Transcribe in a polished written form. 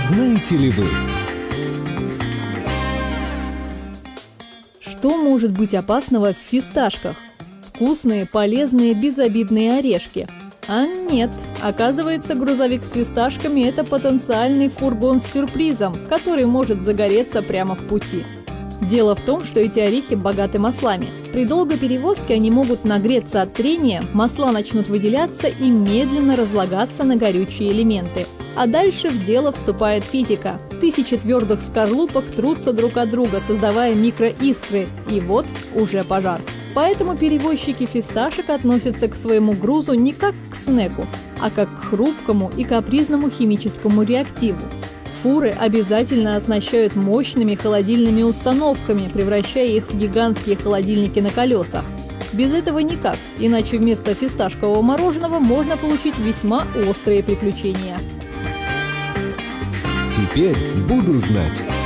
Знаете ли вы? Что может быть опасного в фисташках? Вкусные, полезные, безобидные орешки. А нет, оказывается, грузовик с фисташками – это потенциальный фургон с сюрпризом, который может загореться прямо в пути. Дело в том, что эти орехи богаты маслами. При долгой перевозке они могут нагреться от трения, масла начнут выделяться и медленно разлагаться на горючие элементы. А дальше в дело вступает физика. Тысячи твердых скорлупок трутся друг от друга, создавая микроискры, и вот уже пожар. Поэтому перевозчики фисташек относятся к своему грузу не как к снеку, а как к хрупкому и капризному химическому реактиву. Фуры обязательно оснащают мощными холодильными установками, превращая их в гигантские холодильники на колесах. Без этого никак, иначе вместо фисташкового мороженого можно получить весьма острые приключения. Теперь буду знать.